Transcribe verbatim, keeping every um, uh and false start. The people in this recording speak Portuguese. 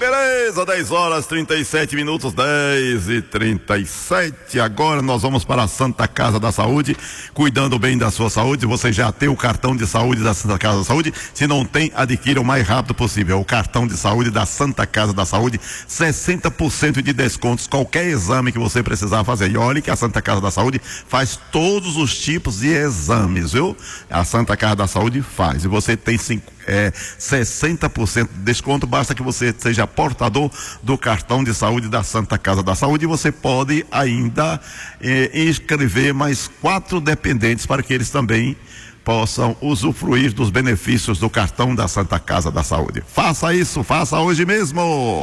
beleza, dez horas trinta e sete minutos, dez e trinta e sete. Agora nós vamos para a Santa Casa da Saúde, cuidando bem da sua saúde. Você já tem o cartão de saúde da Santa Casa da Saúde? Se não tem, adquira o mais rápido possível. O cartão de saúde da Santa Casa da Saúde, sessenta por cento de descontos, qualquer exame que você precisar fazer. E olhe que a Santa Casa da Saúde faz todos os tipos de exames, viu? A Santa Casa da Saúde faz. E você tem cinco, é, sessenta por cento de desconto, basta que você seja portador do cartão de saúde da Santa Casa da Saúde. E você pode ainda é, inscrever mais quatro dependentes para que eles também possam usufruir dos benefícios do cartão da Santa Casa da Saúde. Faça isso, faça hoje mesmo.